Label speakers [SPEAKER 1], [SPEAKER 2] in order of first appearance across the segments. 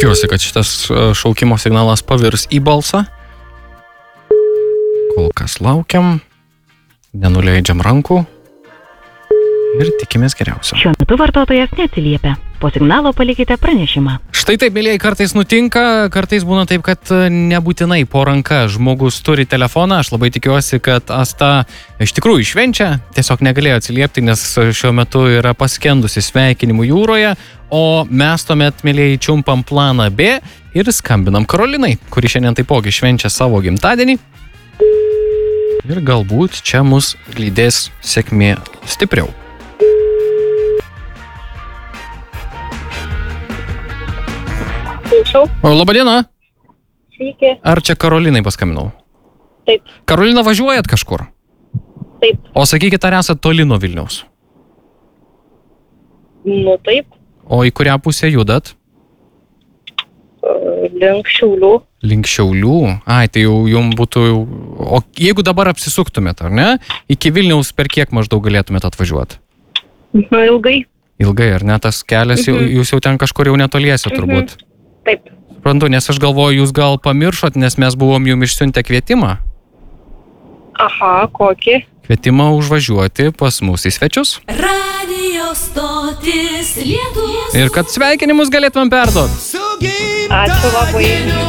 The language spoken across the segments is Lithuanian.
[SPEAKER 1] Tikiuosi, kad šitas šaukimo signalas pavirs į balsą. Kol kas laukiam, nenuleidžiam rankų ir tikimės geriausio.
[SPEAKER 2] Šiuo metu vartotojas neatsiliepia. Po signalo palikite pranešimą.
[SPEAKER 1] Štai taip, mėlyjei, kartais nutinka, kartais būna taip, kad nebūtinai po ranka žmogus turi telefoną. Aš labai tikiuosi, kad Asta iš tikrųjų švenčia, tiesiog negalėjo atsiliepti, nes šiuo metu yra paskendusi sveikinimų jūroje, o mes tuomet, mėlyjei, čiumpam planą B ir skambinam Karolinai, kuri šiandien taipogi švenčia savo gimtadienį. Ir galbūt čia mus lydės sėkmė stipriau. Labadiena.
[SPEAKER 3] Sveiki.
[SPEAKER 1] Ar čia Karolinai paskambinau?
[SPEAKER 3] Taip.
[SPEAKER 1] Karolina, važiuojat kažkur?
[SPEAKER 3] Taip.
[SPEAKER 1] O sakykit, ar esat toli nuo Vilniaus?
[SPEAKER 3] Nu taip.
[SPEAKER 1] O į kurią pusę judat?
[SPEAKER 3] Link Šiaulių.
[SPEAKER 1] Link Šiaulių? Ai, tai jau jums būtų... O jeigu dabar apsisuktumėt, ar ne? Iki Vilniaus per kiek maždaug galėtumėt atvažiuoti?
[SPEAKER 3] Ilgai.
[SPEAKER 1] Ilgai, ar ne? Tas kelias, jūs jau ten kažkur jau netoliesi turbūt.
[SPEAKER 3] Taip.
[SPEAKER 1] Suprantu, nes aš galvoju, jūs gal pamiršot, nes mes buvom jums išsiuntę kvietimą.
[SPEAKER 3] Aha, kokį?
[SPEAKER 1] Kvietimą užvažiuoti pas mus į svečius.
[SPEAKER 4] Radio stotis Lietuvos.
[SPEAKER 1] Ir kad sveikinimus galėtumėm perduot.
[SPEAKER 3] Ačiū labai.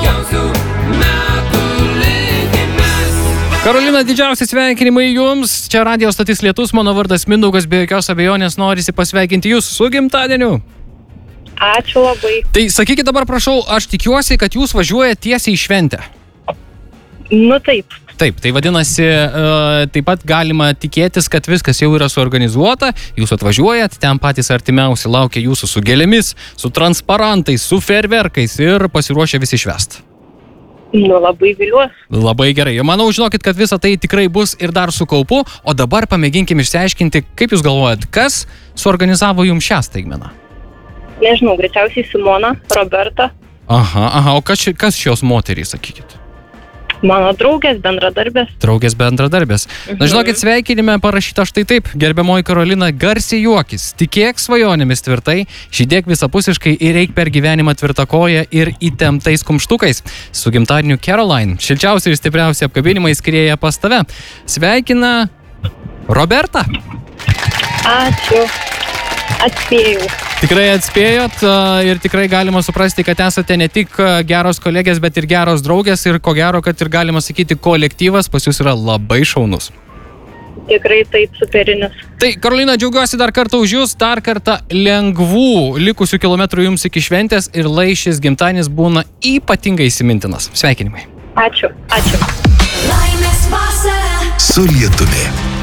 [SPEAKER 1] Karolina, didžiausi sveikinimai jums. Čia Radio stotis Lietus, mano vardas Mindaugas, be jokios abejonės norisi pasveikinti jūs su gimtadieniu.
[SPEAKER 3] Ačiū labai.
[SPEAKER 1] Tai sakykit dabar, prašau, aš tikiuosi, kad jūs važiuojate tiesiai į šventę.
[SPEAKER 3] Nu taip.
[SPEAKER 1] Taip, tai vadinasi, taip pat galima tikėtis, kad viskas jau yra suorganizuota, jūs atvažiuojat, ten patys artimiausi laukia jūsų su gėlėmis, su transparantais, su fejerverkais ir pasiruošę visi švęst.
[SPEAKER 3] Nu labai viliuos.
[SPEAKER 1] Labai gerai. Manau, žinokit, kad visa tai tikrai bus ir dar su kaupu, o dabar pamėginkim išsiaiškinti, kaip jūs galvojat, kas suorganizavo jums šią staigmeną?
[SPEAKER 3] Nežinau, greičiausiai Simona, Roberta.
[SPEAKER 1] Aha, o kas šios moterys, sakykit?
[SPEAKER 3] Mano draugės, bendradarbės.
[SPEAKER 1] Draugės bendradarbės. Na, žinokit, sveikinime parašyta štai taip. Gerbiamoji Karolina, garsiai juokis, tikėk svajonėmis tvirtai, žydėk visapusiškai ir eik per gyvenimą tvirtakoją ir įtemptais kumštukais. Su gimtadieniu Caroline, šilčiausi ir stipriausi apkabinimai skrieja pas tave. Sveikina Roberta.
[SPEAKER 3] Ačiū. Atspėjau.
[SPEAKER 1] Tikrai atspėjot ir tikrai galima suprasti, kad esate ne tik geros kolegės, bet ir geros draugės ir ko gero, kad ir galima sakyti, kolektyvas pas jūs yra labai šaunus.
[SPEAKER 3] Tikrai taip, superinis.
[SPEAKER 1] Tai, Karolina, džiaugiuosi dar kartą už jūs, dar kartą lengvų likusių kilometrų jums iki šventės ir lai šis gimtadienis būna ypatingai įsimintinas. Sveikinimai.
[SPEAKER 3] Ačiū.
[SPEAKER 4] Laimės vasara
[SPEAKER 5] su Lietumi.